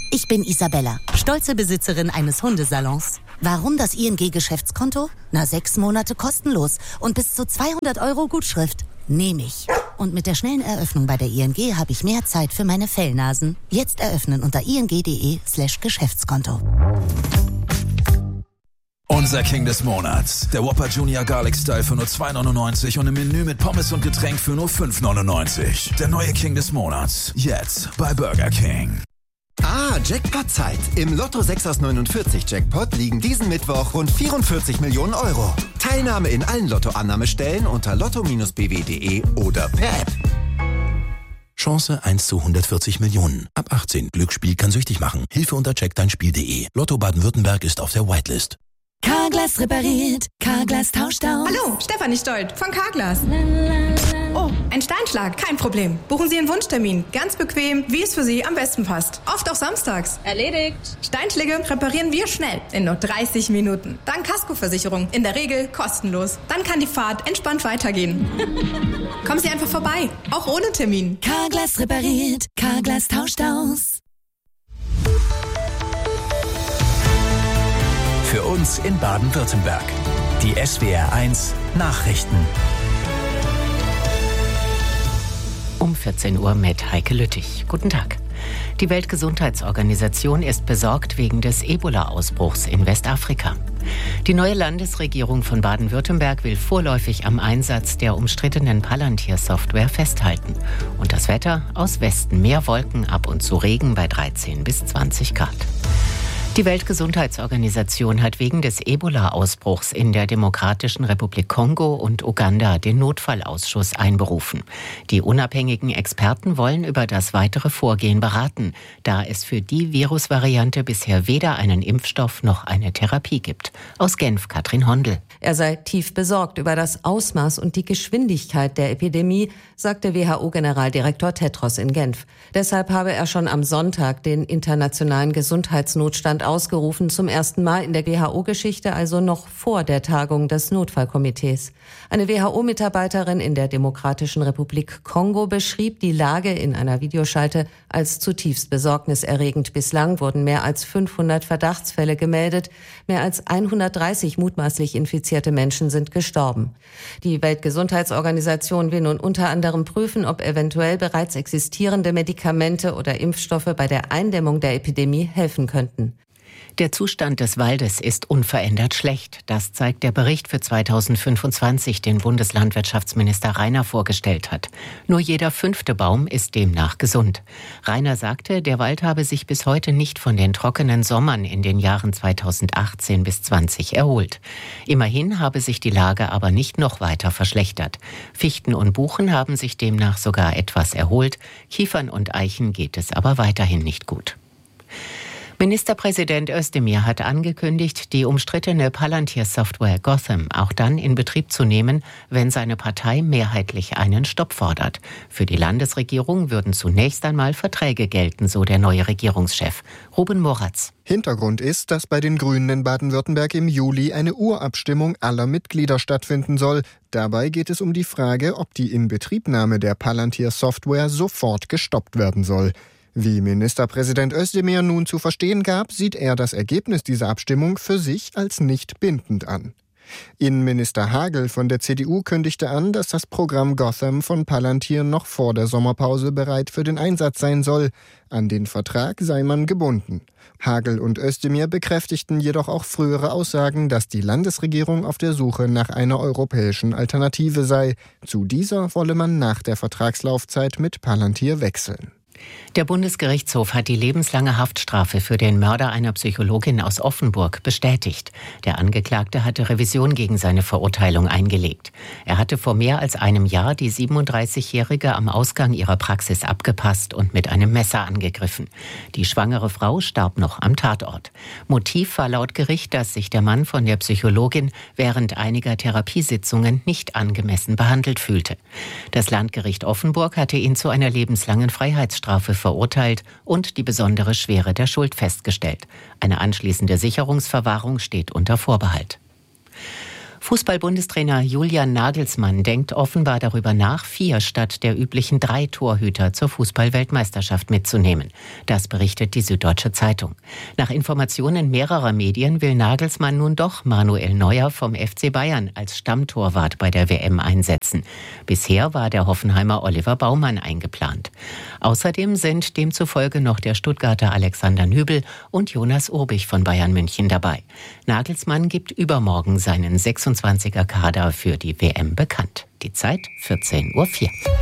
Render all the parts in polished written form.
Ich bin Isabella, stolze Besitzerin eines Hundesalons. Warum das ING-Geschäftskonto? 6 Monate kostenlos und bis zu 200 € Gutschrift. Nehme ich. Und mit der schnellen Eröffnung bei der ING habe ich mehr Zeit für meine Fellnasen. Jetzt eröffnen unter ing.de/Geschäftskonto. Unser King des Monats. Der Whopper Junior Garlic Style für nur 2,99 und im Menü mit Pommes und Getränk für nur 5,99. Der neue King des Monats. Jetzt bei Burger King. Jackpot-Zeit. Im Lotto 6 aus 49 Jackpot liegen diesen Mittwoch rund 44 Millionen €. Teilnahme in allen Lottoannahmestellen unter lotto-bw.de oder per App. Chance 1 zu 140 Millionen. Ab 18. Glücksspiel kann süchtig machen. Hilfe unter checkdeinspiel.de. Lotto Baden-Württemberg ist auf der Whitelist. Carglass repariert, Carglass tauscht aus. Hallo, Stefanie Stolt von Carglass. Oh, ein Steinschlag, kein Problem. Buchen Sie einen Wunschtermin, ganz bequem, wie es für Sie am besten passt. Oft auch samstags. Erledigt. Steinschläge reparieren wir schnell, in nur 30 Minuten. Dank Kaskoversicherung, in der Regel kostenlos. Dann kann die Fahrt entspannt weitergehen. Kommen Sie einfach vorbei, auch ohne Termin. Carglass repariert, Carglass tauscht aus. Für uns in Baden-Württemberg. Die SWR1 Nachrichten. Um 14 Uhr mit Heike Lüttich. Guten Tag. Die Weltgesundheitsorganisation ist besorgt wegen des Ebola-Ausbruchs in Westafrika. Die neue Landesregierung von Baden-Württemberg will vorläufig am Einsatz der umstrittenen Palantir-Software festhalten. Und das Wetter: aus Westen mehr Wolken, ab und zu Regen bei 13 bis 20 Grad. Die Weltgesundheitsorganisation hat wegen des Ebola-Ausbruchs in der Demokratischen Republik Kongo und Uganda den Notfallausschuss einberufen. Die unabhängigen Experten wollen über das weitere Vorgehen beraten, da es für die Virusvariante bisher weder einen Impfstoff noch eine Therapie gibt. Aus Genf, Katrin Hondel. Er sei tief besorgt über das Ausmaß und die Geschwindigkeit der Epidemie, sagte WHO-Generaldirektor Tedros in Genf. Deshalb habe er schon am Sonntag den internationalen Gesundheitsnotstand ausgerufen, zum ersten Mal in der WHO-Geschichte, also noch vor der Tagung des Notfallkomitees. Eine WHO-Mitarbeiterin in der Demokratischen Republik Kongo beschrieb die Lage in einer Videoschalte als zutiefst besorgniserregend. Bislang wurden mehr als 500 Verdachtsfälle gemeldet. Mehr als 130 mutmaßlich infizierte Menschen sind gestorben. Die Weltgesundheitsorganisation will nun unter anderem prüfen, ob eventuell bereits existierende Medikamente oder Impfstoffe bei der Eindämmung der Epidemie helfen könnten. Der Zustand des Waldes ist unverändert schlecht. Das zeigt der Bericht für 2025, den Bundeslandwirtschaftsminister Rainer vorgestellt hat. Nur jeder 5. Baum ist demnach gesund. Rainer sagte, der Wald habe sich bis heute nicht von den trockenen Sommern in den Jahren 2018 bis 20 erholt. Immerhin habe sich die Lage aber nicht noch weiter verschlechtert. Fichten und Buchen haben sich demnach sogar etwas erholt. Kiefern und Eichen geht es aber weiterhin nicht gut. Ministerpräsident Özdemir hat angekündigt, die umstrittene Palantir-Software Gotham auch dann in Betrieb zu nehmen, wenn seine Partei mehrheitlich einen Stopp fordert. Für die Landesregierung würden zunächst einmal Verträge gelten, so der neue Regierungschef. Ruben Moratz. Hintergrund ist, dass bei den Grünen in Baden-Württemberg im Juli eine Urabstimmung aller Mitglieder stattfinden soll. Dabei geht es um die Frage, ob die Inbetriebnahme der Palantir-Software sofort gestoppt werden soll. Wie Ministerpräsident Özdemir nun zu verstehen gab, sieht er das Ergebnis dieser Abstimmung für sich als nicht bindend an. Innenminister Hagel von der CDU kündigte an, dass das Programm Gotham von Palantir noch vor der Sommerpause bereit für den Einsatz sein soll. An den Vertrag sei man gebunden. Hagel und Özdemir bekräftigten jedoch auch frühere Aussagen, dass die Landesregierung auf der Suche nach einer europäischen Alternative sei. Zu dieser wolle man nach der Vertragslaufzeit mit Palantir wechseln. Der Bundesgerichtshof hat die lebenslange Haftstrafe für den Mörder einer Psychologin aus Offenburg bestätigt. Der Angeklagte hatte Revision gegen seine Verurteilung eingelegt. Er hatte vor mehr als einem Jahr die 37-Jährige am Ausgang ihrer Praxis abgepasst und mit einem Messer angegriffen. Die schwangere Frau starb noch am Tatort. Motiv war laut Gericht, dass sich der Mann von der Psychologin während einiger Therapiesitzungen nicht angemessen behandelt fühlte. Das Landgericht Offenburg hatte ihn zu einer lebenslangen Freiheitsstrafe verurteilt und die besondere Schwere der Schuld festgestellt. Eine anschließende Sicherungsverwahrung steht unter Vorbehalt. Fußball-Bundestrainer Julian Nagelsmann denkt offenbar darüber nach, 4 statt der üblichen 3 Torhüter zur Fußball-Weltmeisterschaft mitzunehmen. Das berichtet die Süddeutsche Zeitung. Nach Informationen mehrerer Medien will Nagelsmann nun doch Manuel Neuer vom FC Bayern als Stammtorwart bei der WM einsetzen. Bisher war der Hoffenheimer Oliver Baumann eingeplant. Außerdem sind demzufolge noch der Stuttgarter Alexander Nübel und Jonas Urbich von Bayern München dabei. Nagelsmann gibt übermorgen seinen 26er Kader für die WM bekannt. Die Zeit 14:04 Uhr.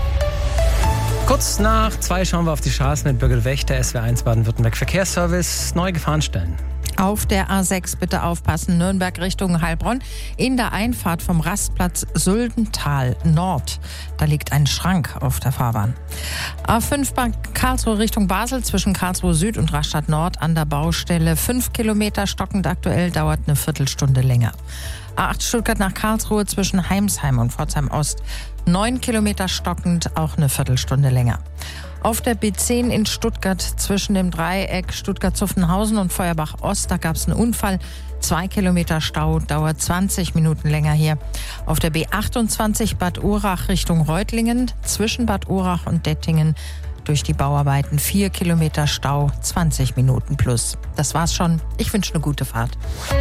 Kurz nach 2 schauen wir auf die Straßen mit Birgit Wächter, SWR1 Baden-Württemberg Verkehrsservice. Neue Gefahrenstellen. Auf der A6 bitte aufpassen, Nürnberg Richtung Heilbronn. In der Einfahrt vom Rastplatz Süldental Nord. Da liegt ein Schrank auf der Fahrbahn. A5 Karlsruhe Richtung Basel zwischen Karlsruhe Süd und Rastatt Nord an der Baustelle. 5 Kilometer stockend aktuell, dauert eine Viertelstunde länger. A8 Stuttgart nach Karlsruhe zwischen Heimsheim und Pforzheim Ost. 9 Kilometer stockend, auch eine Viertelstunde länger. Auf der B10 in Stuttgart zwischen dem Dreieck Stuttgart-Zuffenhausen und Feuerbach-Ost, da gab es einen Unfall. 2 Kilometer Stau, dauert 20 Minuten länger hier. Auf der B28 Bad Urach Richtung Reutlingen, zwischen Bad Urach und Dettingen durch die Bauarbeiten 4 Kilometer Stau, 20 Minuten plus. Das war's schon. Ich wünsche eine gute Fahrt.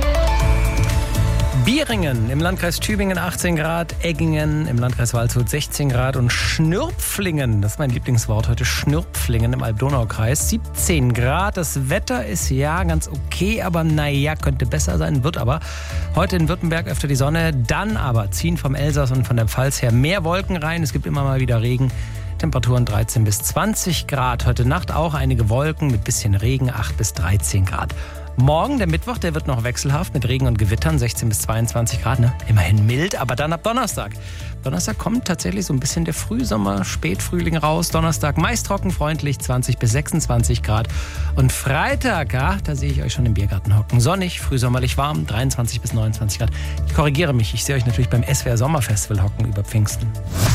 Bieringen im Landkreis Tübingen 18 Grad, Eggingen im Landkreis Waldshut 16 Grad und Schnürpflingen, das ist mein Lieblingswort heute, Schnürpflingen im Alb-Donau-Kreis 17 Grad. Das Wetter ist ja ganz okay, aber naja, könnte besser sein, wird aber. Heute in Württemberg öfter die Sonne, dann aber ziehen vom Elsass und von der Pfalz her mehr Wolken rein. Es gibt immer mal wieder Regen. Temperaturen 13 bis 20 Grad. Heute Nacht auch einige Wolken mit bisschen Regen, 8 bis 13 Grad. Morgen, der Mittwoch, der wird noch wechselhaft mit Regen und Gewittern, 16 bis 22 Grad. Ne? Immerhin mild, aber dann ab Donnerstag. Donnerstag kommt tatsächlich so ein bisschen der Frühsommer, Spätfrühling raus. Donnerstag meist trocken, freundlich, 20 bis 26 Grad. Und Freitag, ja, da sehe ich euch schon im Biergarten hocken. Sonnig, frühsommerlich warm, 23 bis 29 Grad. Ich korrigiere mich, ich sehe euch natürlich beim SWR Sommerfestival hocken über Pfingsten.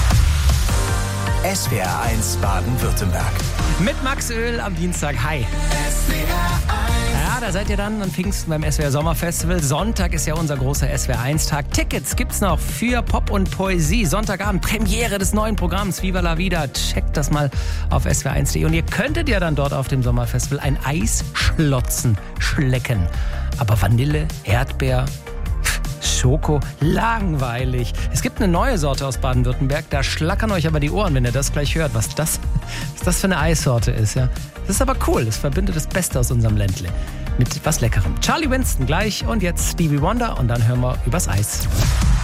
SWR1 Baden-Württemberg. Mit Max Öl am Dienstag. Hi. Ja, da seid ihr dann an Pfingsten beim SWR Sommerfestival. Sonntag ist ja unser großer SWR1-Tag. Tickets gibt's noch für Pop und Poesie. Sonntagabend Premiere des neuen Programms Viva la Vida. Checkt das mal auf swr1.de. Und ihr könntet ja dann dort auf dem Sommerfestival ein Eisschlotzen schlecken. Aber Vanille, Erdbeer, Schoko, langweilig. Es gibt eine neue Sorte aus Baden-Württemberg, da schlackern euch aber die Ohren, wenn ihr das gleich hört, was das für eine Eissorte ist. Ja. Das ist aber cool, das verbindet das Beste aus unserem Ländle mit was Leckerem. Charlie Winston gleich und jetzt Stevie Wonder und dann hören wir übers Eis.